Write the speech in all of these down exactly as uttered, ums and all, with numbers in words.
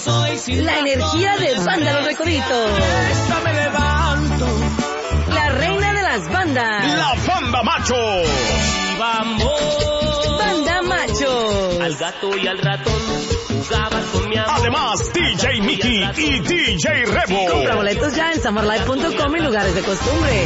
La energía de Banda Los Recoditos. Me levanto. La reina de las bandas. La Banda Macho. Y vamos. Banda Macho. Al gato y al ratón jugabas con mi amor. Además, D J Mickey y D J Rebo. Compra boletos ya en summer life punto com y lugares de costumbre.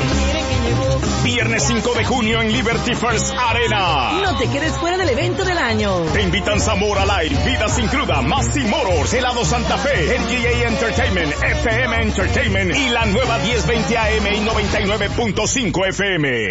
Viernes cinco de junio en Liberty First Arena. No te quedes fuera del evento del año. Te invitan Zamora Live, Vida Sin Cruda, Massey Motors, Helado Santa Fe, N G A Entertainment, F M Entertainment y la nueva diez veinte A M y noventa y nueve punto cinco F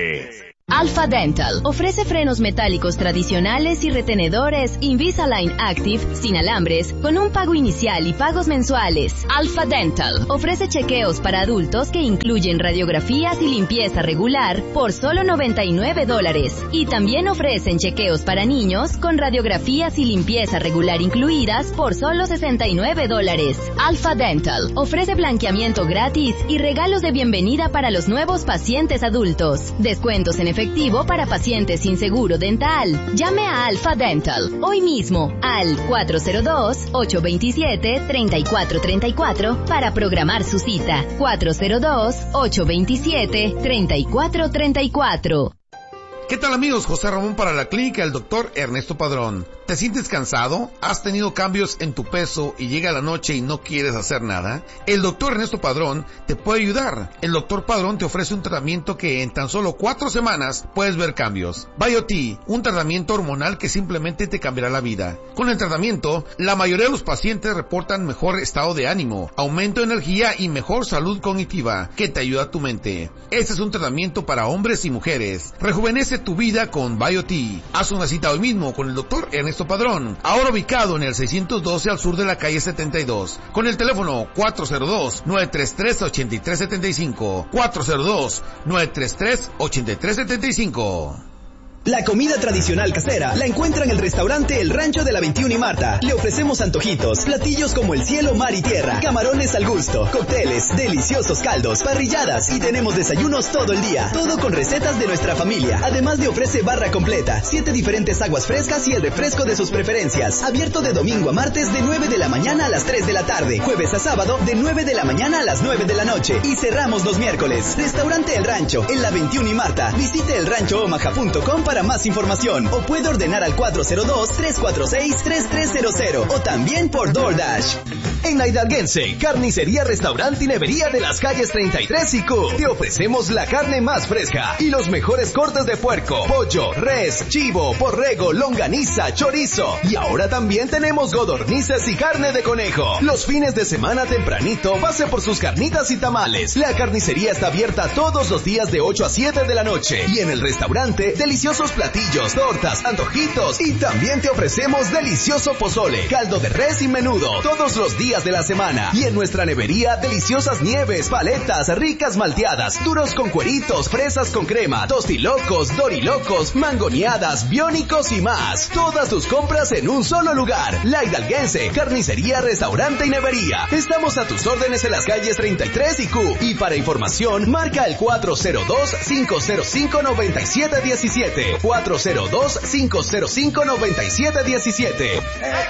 M. Alpha Dental ofrece frenos metálicos tradicionales y retenedores Invisalign Active sin alambres con un pago inicial y pagos mensuales. Alpha Dental ofrece chequeos para adultos que incluyen radiografías y limpieza regular por solo noventa y nueve dólares. Y también ofrecen chequeos para niños con radiografías y limpieza regular incluidas por solo sesenta y nueve dólares. Alpha Dental ofrece blanqueamiento gratis y regalos de bienvenida para los nuevos pacientes adultos. Descuentos en efectivo efectivo para pacientes sin seguro dental. Llame a Alpha Dental hoy mismo al cuatro cero dos, ocho dos siete, tres cuatro tres cuatro para programar su cita. cuatro cero dos, ocho dos siete, tres cuatro tres cuatro. ¿Qué tal amigos? José Ramón para la clínica del doctor Ernesto Padrón. ¿Te sientes cansado? ¿Has tenido cambios en tu peso y llega la noche y no quieres hacer nada? El doctor Ernesto Padrón te puede ayudar. El doctor Padrón te ofrece un tratamiento que en tan solo cuatro semanas puedes ver cambios. BioT, un tratamiento hormonal que simplemente te cambiará la vida. Con el tratamiento, la mayoría de los pacientes reportan mejor estado de ánimo, aumento de energía y mejor salud cognitiva, que te ayuda a tu mente. Este es un tratamiento para hombres y mujeres. Rejuvenece tu vida con BioT. Haz una cita hoy mismo con el doctor Ernesto Padrón, ahora ubicado en el seiscientos doce al sur de la calle setenta y dos, con el teléfono cuatro cero dos, nueve tres tres, ocho tres siete cinco, cuatro cero dos, nueve tres tres, ocho tres siete cinco. La comida tradicional casera la encuentra en el restaurante El Rancho de la veintiuno y Marta. Le ofrecemos antojitos, platillos como el cielo, mar y tierra, camarones al gusto, cócteles, deliciosos caldos, parrilladas y tenemos desayunos todo el día. Todo con recetas de nuestra familia. Además le ofrece barra completa, siete diferentes aguas frescas y el refresco de sus preferencias. Abierto de domingo a martes de nueve de la mañana a las tres de la tarde. Jueves a sábado de nueve de la mañana a las nueve de la noche. Y cerramos los miércoles. Restaurante El Rancho en la veintiuno y Marta. Visite el rancho omaha punto com para más información o puede ordenar al cuatro cero dos, tres cuatro seis, tres tres cero cero o también por DoorDash. En la Hidalguense, Carnicería, Restaurante y Nevería de las calles treinta y tres y Q, te ofrecemos la carne más fresca y los mejores cortes de puerco, pollo, res, chivo, borrego, longaniza, chorizo y ahora también tenemos codornices y carne de conejo. Los fines de semana tempranito pase por sus carnitas y tamales. La carnicería está abierta todos los días de ocho a siete de la noche y en el restaurante deliciosos platillos, tortas, antojitos y también te ofrecemos delicioso pozole, caldo de res y menudo todos los días de la semana. Y en nuestra nevería deliciosas nieves, paletas, ricas malteadas, duros con cueritos, fresas con crema, tostilocos, dorilocos, mangoneadas, biónicos y más. Todas tus compras en un solo lugar. La Hidalguense, Carnicería, Restaurante y Nevería. Estamos a tus órdenes en las calles treinta y tres y Q. Y para información, marca el cuatro cero dos, cinco cero cinco, nueve siete uno siete. cuatro cero dos, cinco cero cinco, nueve siete uno siete.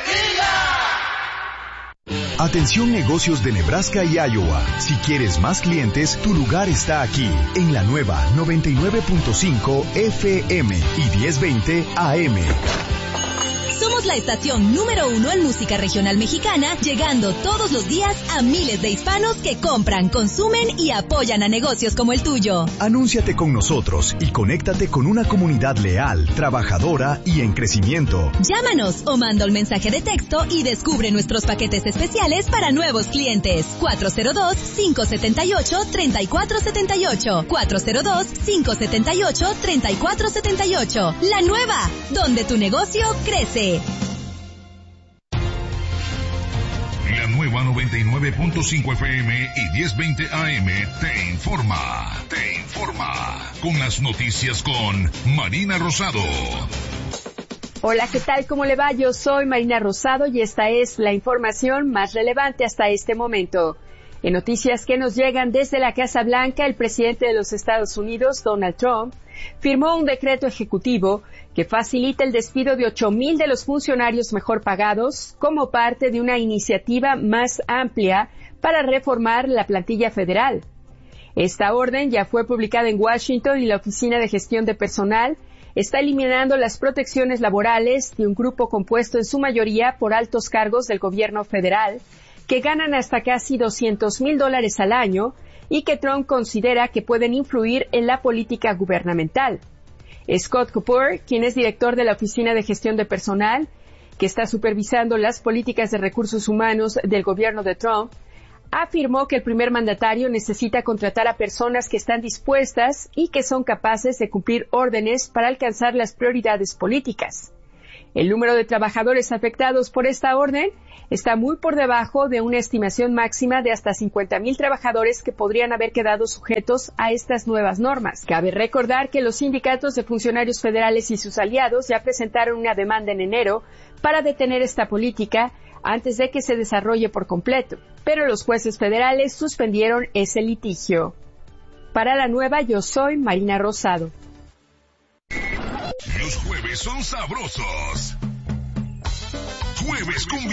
Atención negocios de Nebraska y Iowa. Si quieres más clientes, tu lugar está aquí, en la nueva noventa y nueve punto cinco F M y diez veinte A M. Somos la estación número uno en música regional mexicana, llegando todos los días a miles de hispanos que compran, consumen y apoyan a negocios como el tuyo. Anúnciate con nosotros y conéctate con una comunidad leal, trabajadora y en crecimiento. Llámanos o manda un mensaje de texto y descubre nuestros paquetes especiales para nuevos clientes. cuatro cero dos, cinco siete ocho, tres cuatro siete ocho. cuatro cero dos, cinco siete ocho, tres cuatro siete ocho. La nueva, donde tu negocio crece. La nueva noventa y nueve punto cinco F M y diez veinte A M te informa, te informa con las noticias con Marina Rosado. Hola, ¿qué tal? ¿Cómo le va? Yo soy Marina Rosado y esta es la información más relevante hasta este momento. En noticias que nos llegan desde la Casa Blanca, el presidente de los Estados Unidos, Donald Trump, firmó un decreto ejecutivo que facilita el despido de ocho mil de los funcionarios mejor pagados como parte de una iniciativa más amplia para reformar la plantilla federal. Esta orden ya fue publicada en Washington y la Oficina de Gestión de Personal está eliminando las protecciones laborales de un grupo compuesto en su mayoría por altos cargos del gobierno federal que ganan hasta casi doscientos mil dólares al año y que Trump considera que pueden influir en la política gubernamental. Scott Cooper, quien es director de la Oficina de Gestión de Personal, que está supervisando las políticas de recursos humanos del gobierno de Trump, afirmó que el primer mandatario necesita contratar a personas que están dispuestas y que son capaces de cumplir órdenes para alcanzar las prioridades políticas. El número de trabajadores afectados por esta orden está muy por debajo de una estimación máxima de hasta cincuenta mil trabajadores que podrían haber quedado sujetos a estas nuevas normas. Cabe recordar que los sindicatos de funcionarios federales y sus aliados ya presentaron una demanda en enero para detener esta política antes de que se desarrolle por completo, pero los jueces federales suspendieron ese litigio. Para La Nueva, yo soy Marina Rosado. Los jueves son sabrosos. Jueves con